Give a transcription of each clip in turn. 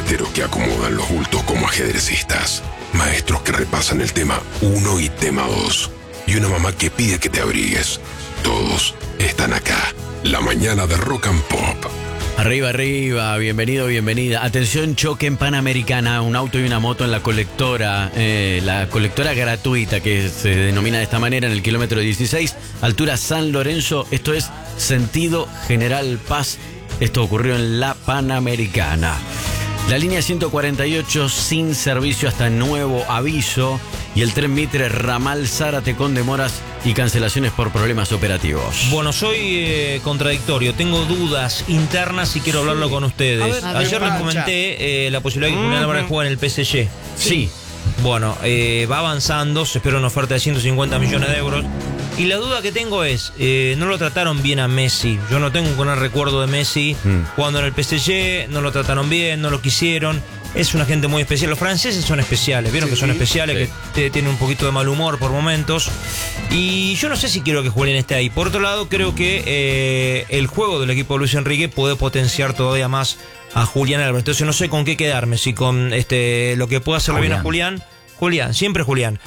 forasteros que acomodan los bultos como ajedrecistas, maestros que repasan el tema 1 y tema 2, y una mamá que pide que te abrigues. Todos están acá. La mañana de Rock and Pop. Arriba, arriba, bienvenido, bienvenida. Atención, choque en Panamericana, un auto y una moto en la colectora gratuita que se denomina de esta manera en el kilómetro 16, altura San Lorenzo. Esto es sentido General Paz. Esto ocurrió en la Panamericana. La línea 148 sin servicio hasta nuevo aviso y el tren Mitre Ramal Zárate con demoras y cancelaciones por problemas operativos. Bueno, soy contradictorio, tengo dudas internas y quiero hablarlo con ustedes. Ayer les comenté la posibilidad de que Julián Álvarez juegue en el PSG. Sí. Bueno, va avanzando, se espera una oferta de 150 millones de euros. Y la duda que tengo es, no lo trataron bien a Messi. Yo no tengo un gran recuerdo de Messi jugando en el PSG, no lo trataron bien, no lo quisieron. Es una gente muy especial. Los franceses son especiales, vieron que son especiales, que tienen un poquito de mal humor por momentos. Y yo no sé si quiero que Julián esté ahí. Por otro lado, creo que el juego del equipo de Luis Enrique puede potenciar todavía más a Julián Álvarez. Entonces no sé con qué quedarme, si con lo que pueda hacerle bien a Julián. Siempre Julián.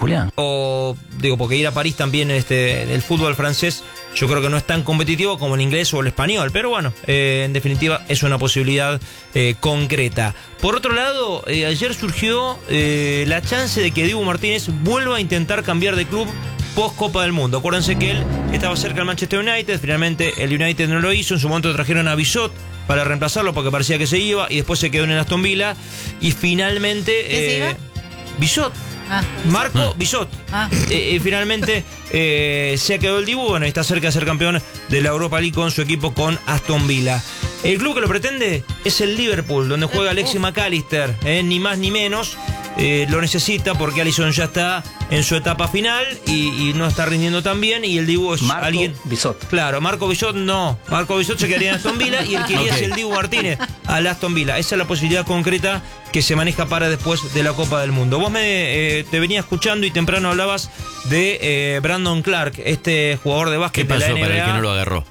O digo, porque ir a París también el fútbol francés yo creo que no es tan competitivo como el inglés o el español, pero bueno, en definitiva es una posibilidad concreta. Por otro lado, ayer surgió la chance de que Dibu Martínez vuelva a intentar cambiar de club post Copa del Mundo. Acuérdense que él estaba cerca del Manchester United, finalmente el United no lo hizo, en su momento trajeron a Bissot para reemplazarlo porque parecía que se iba y después se quedó en el Aston Villa y finalmente Bissot. Marco Bissot. Finalmente se ha quedado el Dibu, bueno, está cerca de ser campeón de la Europa League con su equipo, con Aston Villa. El club que lo pretende es el Liverpool, donde juega Alexis McAllister, ni más ni menos. Lo necesita porque Alisson ya está en su etapa final y no está rindiendo tan bien, y el Dibu es alguien... Bissot. Claro, Marco Bissot no. Marco Bissot se quedaría en Aston Villa y el que iría es el Dibu Martínez al Aston Villa. Esa es la posibilidad concreta que se maneja para después de la Copa del Mundo. Vos te venía escuchando y temprano hablabas de Brandon Clark, este jugador de básquet de la NBA. ¿Qué pasó para el que no lo agarró?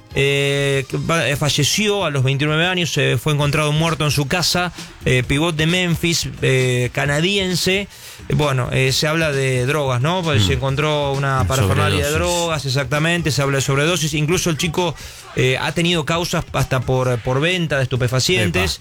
Falleció a los 29 años, fue encontrado muerto en su casa, pivot de Memphis, canadiense. Bueno, se habla de drogas, ¿no? Pues se encontró una parafernalia de drogas, exactamente, se habla de sobredosis. Incluso el chico ha tenido causas hasta por venta de estupefacientes.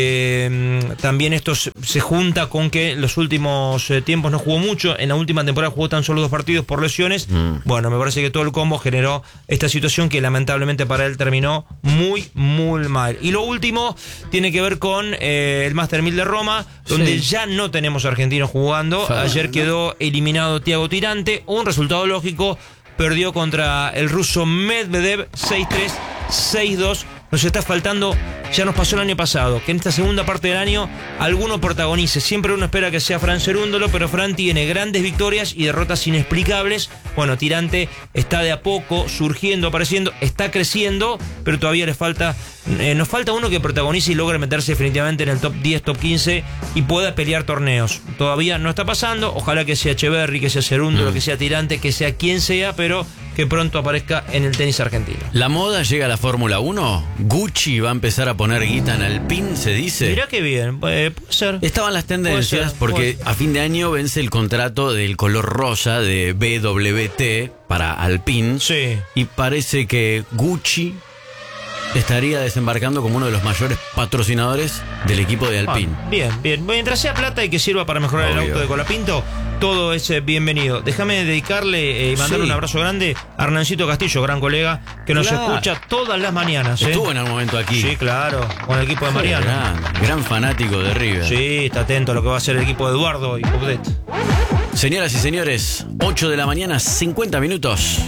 También esto se junta con que en los últimos tiempos no jugó mucho. En la última temporada jugó tan solo 2 partidos por lesiones. Bueno, me parece que todo el combo generó esta situación que lamentablemente para él terminó muy, muy mal. Y lo último tiene que ver con el Master 1000 de Roma, donde ya no tenemos argentinos jugando. Ayer quedó eliminado Thiago Tirante, un resultado lógico. Perdió contra el ruso Medvedev 6-3, 6-2. Nos está faltando, ya nos pasó el año pasado, que en esta segunda parte del año alguno protagonice. Siempre uno espera que sea Fran Cerúndolo, pero Fran tiene grandes victorias y derrotas inexplicables. Bueno, Tirante está de a poco surgiendo, apareciendo, está creciendo, pero todavía le falta, nos falta uno que protagonice y logre meterse definitivamente en el top 10, top 15 y pueda pelear torneos. Todavía no está pasando, ojalá que sea Echeverri, que sea Cerúndolo, que sea Tirante, que sea quien sea, pero que pronto aparezca en el tenis argentino. ¿La moda llega a la Fórmula 1? ¿Gucci va a empezar a poner guita en Alpine, se dice? Mirá qué bien, puede ser. Estaban las tendencias porque a fin de año vence el contrato del color rosa de BWT para Alpine. Sí. Y parece que Gucci estaría desembarcando como uno de los mayores patrocinadores del equipo de Alpine. Bien. Mientras sea plata y que sirva para mejorar el auto de Colapinto, todo es bienvenido. Déjame dedicarle y mandarle un abrazo grande a Hernancito Castillo, gran colega, que nos escucha todas las mañanas. Estuvo en algún momento aquí. Sí, claro, con el equipo de Mariano. Gran fanático de River. Sí, está atento a lo que va a hacer el equipo de Eduardo y Coudet. Señoras y señores, 8 de la mañana, 50 minutos.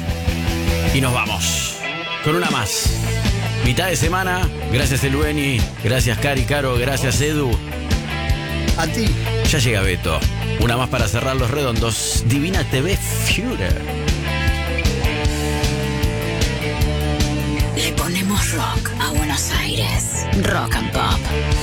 Y nos vamos con una más. Mitad de semana, gracias Elueni, gracias Cari Caro, gracias Edu. A ti. Ya llega Beto. Una más para cerrar los redondos. Divina TV Führer. Le ponemos rock a Buenos Aires. Rock and Pop.